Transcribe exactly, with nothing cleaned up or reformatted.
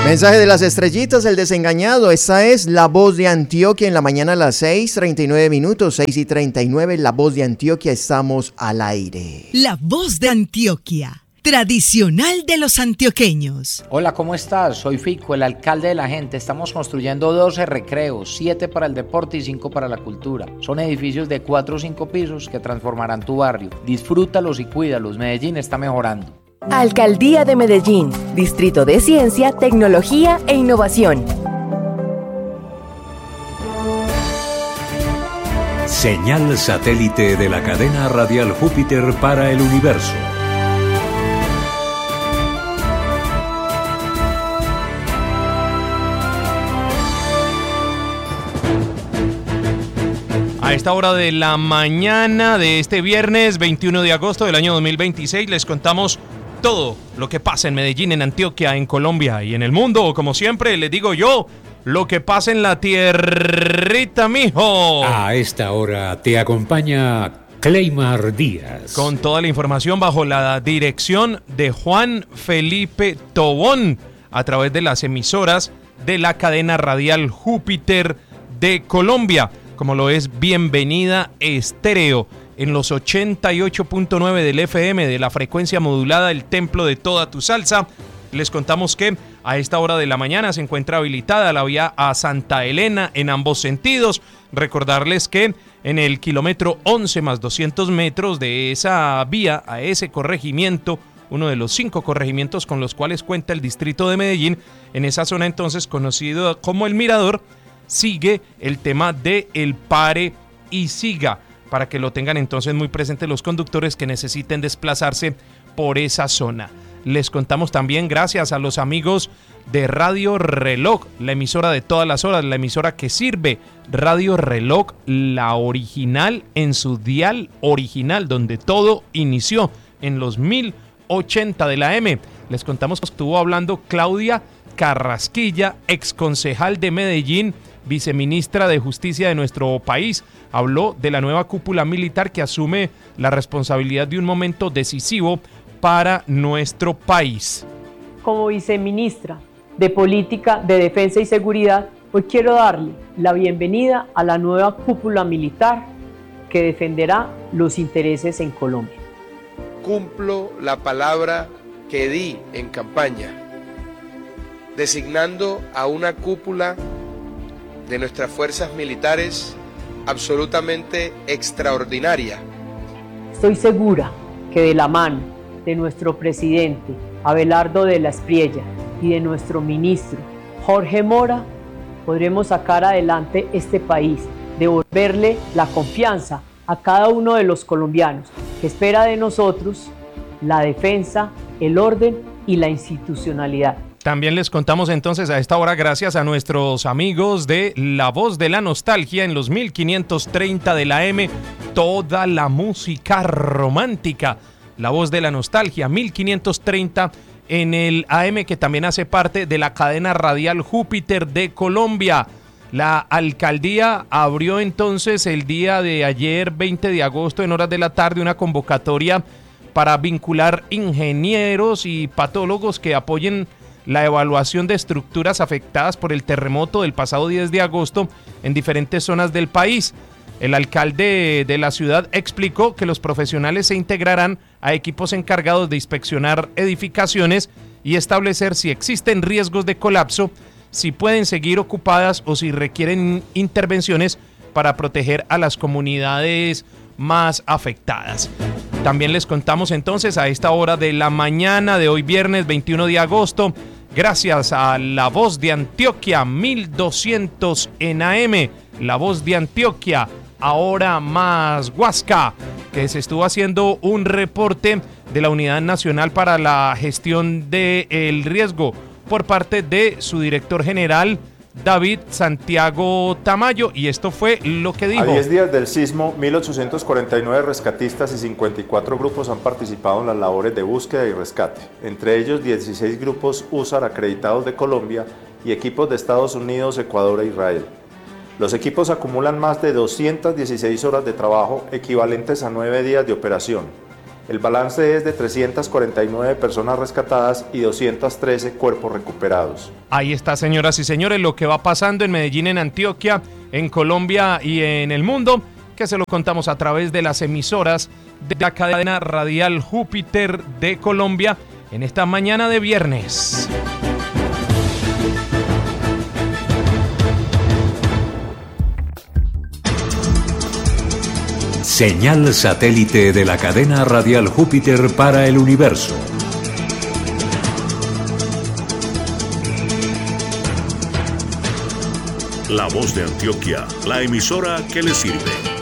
Mensaje de las estrellitas, el desengañado. Esta es La Voz de Antioquia en la mañana a las seis y treinta y nueve minutos, seis y treinta y nueve, La Voz de Antioquia, estamos al aire. La Voz de Antioquia, tradicional de los antioqueños. Hola, ¿cómo estás? Soy Fico, el alcalde de la gente. Estamos construyendo doce recreos, siete para el deporte y cinco para la cultura. Son edificios de cuatro o cinco pisos que transformarán tu barrio. Disfrútalos y cuídalos. Medellín está mejorando. Alcaldía de Medellín, Distrito de Ciencia, Tecnología e Innovación. Señal satélite de la cadena radial Júpiter para el universo. A esta hora de la mañana de este viernes veintiuno de agosto del año dos mil veintiséis les contamos todo lo que pasa en Medellín, en Antioquia, en Colombia y en el mundo. Como siempre les digo yo, lo que pasa en la tierrita, mijo. A esta hora te acompaña Cleymar Díaz. Con toda la información bajo la dirección de Juan Felipe Tobón a través de las emisoras de la cadena radial Júpiter de Colombia, como lo es Bienvenida Estéreo, en los ochenta y ocho punto nueve del F M de la frecuencia modulada, el templo de toda tu salsa. Les contamos que a esta hora de la mañana se encuentra habilitada la vía a Santa Elena en ambos sentidos. Recordarles que en el kilómetro once más doscientos metros de esa vía a ese corregimiento, uno de los cinco corregimientos con los cuales cuenta el distrito de Medellín, en esa zona entonces conocido como El Mirador, sigue el tema de el pare y siga, para que lo tengan entonces muy presente los conductores que necesiten desplazarse por esa zona. Les contamos también, gracias a los amigos de Radio Reloj, la emisora de todas las horas, la emisora que sirve, Radio Reloj, la original en su dial original, donde todo inició en los mil ochenta de la M. Les contamos que estuvo hablando Claudia Carrasquilla, exconcejal de Medellín, viceministra de Justicia de nuestro país. Habló de la nueva cúpula militar que asume la responsabilidad de un momento decisivo para nuestro país. Como viceministra de Política de Defensa y Seguridad, hoy quiero darle la bienvenida a la nueva cúpula militar que defenderá los intereses en Colombia. Cumplo la palabra que di en campaña, designando a una cúpula de nuestras fuerzas militares absolutamente extraordinaria. Estoy segura que de la mano de nuestro presidente Abelardo de la Espriella y de nuestro ministro Jorge Mora podremos sacar adelante este país, devolverle la confianza a cada uno de los colombianos que espera de nosotros la defensa, el orden y la institucionalidad. También les contamos entonces a esta hora, gracias a nuestros amigos de La Voz de la Nostalgia en los mil quinientos treinta de la M, toda la música romántica. La Voz de la Nostalgia, mil quinientos treinta en el A M, que también hace parte de la cadena radial Júpiter de Colombia. La alcaldía abrió entonces el día de ayer, veinte de agosto, en horas de la tarde, una convocatoria para vincular ingenieros y patólogos que apoyen la evaluación de estructuras afectadas por el terremoto del pasado diez de agosto en diferentes zonas del país. El alcalde de la ciudad explicó que los profesionales se integrarán a equipos encargados de inspeccionar edificaciones y establecer si existen riesgos de colapso, si pueden seguir ocupadas o si requieren intervenciones para proteger a las comunidades más afectadas. También les contamos entonces a esta hora de la mañana de hoy viernes veintiuno de agosto, gracias a La Voz de Antioquia mil doscientos en A M, La Voz de Antioquia, ahora más Huasca, que se estuvo haciendo un reporte de la Unidad Nacional para la Gestión del Riesgo por parte de su director general, David Santiago Tamayo, y esto fue lo que dijo. A diez días del sismo, mil ochocientos cuarenta y nueve rescatistas y cincuenta y cuatro grupos han participado en las labores de búsqueda y rescate, entre ellos dieciséis grupos U S A R acreditados de Colombia y equipos de Estados Unidos, Ecuador e Israel. Los equipos acumulan más de doscientas dieciséis horas de trabajo, equivalentes a nueve días de operación. El balance es de trescientas cuarenta y nueve personas rescatadas y doscientos trece cuerpos recuperados. Ahí está, señoras y señores, lo que va pasando en Medellín, en Antioquia, en Colombia y en el mundo, que se lo contamos a través de las emisoras de la cadena radial Júpiter de Colombia en esta mañana de viernes. Señal satélite de la cadena radial Júpiter para el universo. La Voz de Antioquia, la emisora que le sirve.